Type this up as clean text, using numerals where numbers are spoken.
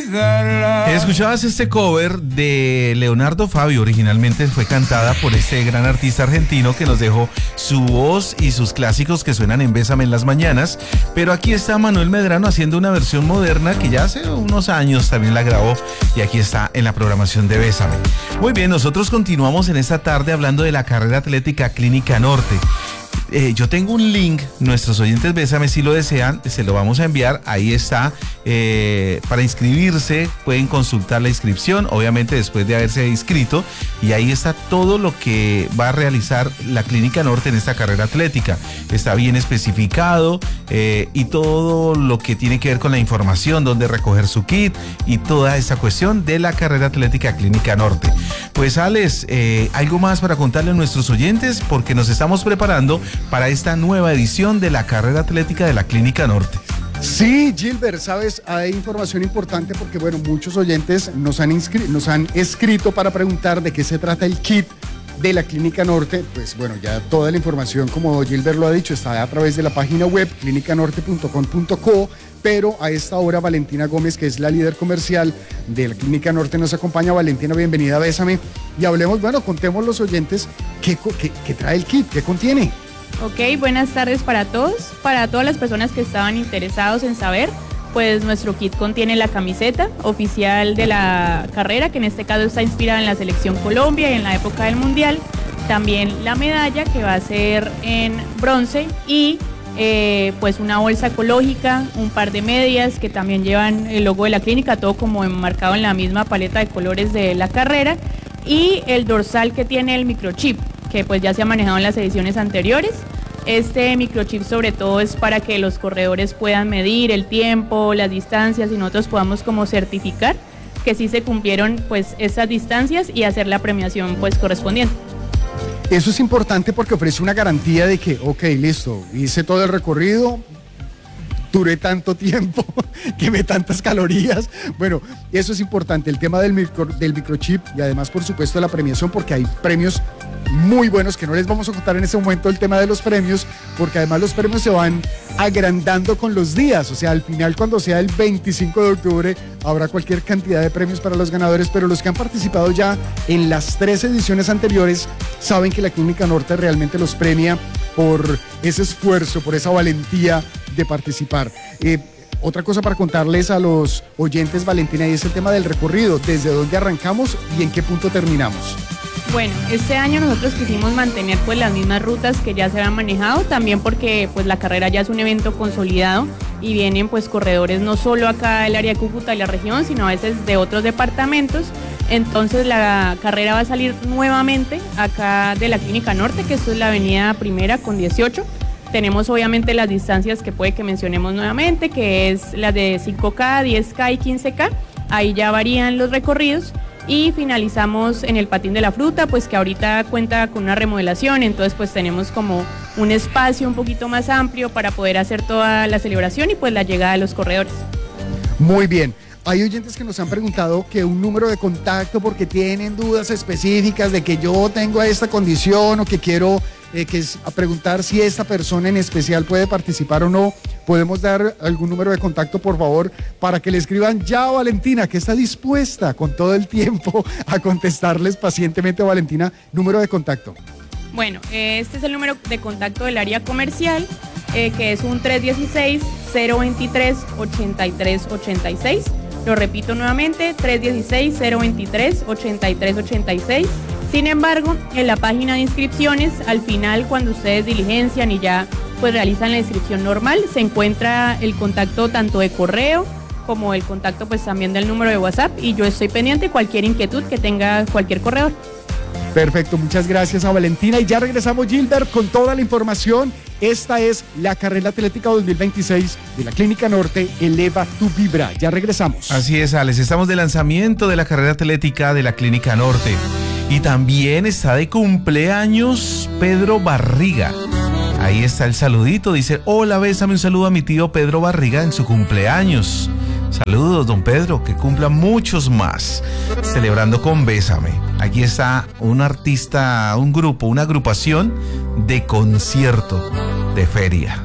olvidarla. Escuchabas este cover de Leonardo Fabio, originalmente fue cantada por este gran artista argentino que nos dejó su voz y sus clásicos que suenan en Bésame en las mañanas, pero aquí está Manuel Medrano haciendo una versión moderna que ya hace unos años también la grabó y aquí está en la programación de Bésame. Muy bien, nosotros continuamos en esta tarde hablando de la carrera atlética Clínica Norte. Yo tengo un link, nuestros oyentes Bésame, si lo desean, se lo vamos a enviar, ahí está, para inscribirse, pueden consultar la inscripción, obviamente después de haberse inscrito, y ahí está todo lo que va a realizar la Clínica Norte en esta carrera atlética, está bien especificado, y todo lo que tiene que ver con la información, dónde recoger su kit, y toda esa cuestión de la carrera atlética Clínica Norte. Pues Alex, algo más para contarle a nuestros oyentes, porque nos estamos preparando para esta nueva edición de la carrera atlética de la Clínica Norte. Sí, Gilbert, sabes, hay información importante porque, bueno, muchos oyentes nos han escrito para preguntar de qué se trata el kit de la Clínica Norte. Pues bueno, ya toda la información, como Gilbert lo ha dicho, está a través de la página web clinicanorte.com.co, pero a esta hora Valentina Gómez, que es la líder comercial de la Clínica Norte, nos acompaña. Valentina, bienvenida a Bésame, y hablemos, bueno, contemos los oyentes qué trae el kit, qué contiene. Ok, buenas tardes para todos. Para todas las personas que estaban interesados en saber, pues nuestro kit contiene la camiseta oficial de la carrera, que en este caso está inspirada en la Selección Colombia y en la época del Mundial. También la medalla, que va a ser en bronce, y pues una bolsa ecológica, un par de medias que también llevan el logo de la clínica, todo como enmarcado en la misma paleta de colores de la carrera, y el dorsal que tiene el microchip, que pues ya se ha manejado en las ediciones anteriores. Este microchip sobre todo es para que los corredores puedan medir el tiempo, las distancias, y nosotros podamos como certificar que sí se cumplieron pues esas distancias y hacer la premiación pues correspondiente. Eso es importante porque ofrece una garantía de que, ok, listo, hice todo el recorrido, duré tanto tiempo, quemé tantas calorías. Bueno, eso es importante, el tema del microchip, y además, por supuesto, la premiación, porque hay premios muy buenos que no les vamos a contar en este momento el tema de los premios, porque además los premios se van agrandando con los días. O sea, al final, cuando sea el 25 de octubre, habrá cualquier cantidad de premios para los ganadores, pero los que han participado ya en las 3 ediciones anteriores saben que la Clínica Norte realmente los premia por ese esfuerzo, por esa valentía de participar. Otra cosa para contarles a los oyentes, Valentina, y es el tema del recorrido, desde dónde arrancamos y en qué punto terminamos. Bueno, este año nosotros quisimos mantener pues las mismas rutas que ya se habían manejado, también porque pues la carrera ya es un evento consolidado y vienen pues corredores no solo acá del área de Cúcuta y la región, sino a veces de otros departamentos. Entonces la carrera va a salir nuevamente acá de la Clínica Norte, que esto es la avenida Primera con 18. Tenemos obviamente las distancias que puede que mencionemos nuevamente, que es la de 5K, 10K y 15K. Ahí ya varían los recorridos. Y finalizamos en el Patín de la Fruta, pues que ahorita cuenta con una remodelación, entonces pues tenemos como un espacio un poquito más amplio para poder hacer toda la celebración y pues la llegada de los corredores. Muy bien. Hay oyentes que nos han preguntado que un número de contacto porque tienen dudas específicas de que yo tengo esta condición o que quiero a preguntar si esta persona en especial puede participar o no. ¿Podemos dar algún número de contacto, por favor, para que le escriban ya a Valentina, que está dispuesta con todo el tiempo a contestarles pacientemente? Valentina, número de contacto. Bueno, este es el número de contacto del área comercial, que es un 316-023-8386. Lo repito nuevamente, 316-023-8386. Sin embargo, en la página de inscripciones, al final, cuando ustedes diligencian y ya pues realizan la inscripción normal, se encuentra el contacto tanto de correo como el contacto pues también del número de WhatsApp, y yo estoy pendiente de cualquier inquietud que tenga cualquier corredor. Perfecto, muchas gracias a Valentina, y ya regresamos, Gilbert, con toda la información. Esta es la carrera atlética 2026 de la Clínica Norte, Eleva tu Vibra. Ya regresamos. Así es, Alex, estamos de lanzamiento de la carrera atlética de la Clínica Norte. Y también está de cumpleaños Pedro Barriga. Ahí está el saludito, dice: hola, bésame, un saludo a mi tío Pedro Barriga en su cumpleaños. Saludos, don Pedro, que cumpla muchos más, celebrando con Bésame. Aquí está un artista, un grupo, una agrupación de concierto de feria.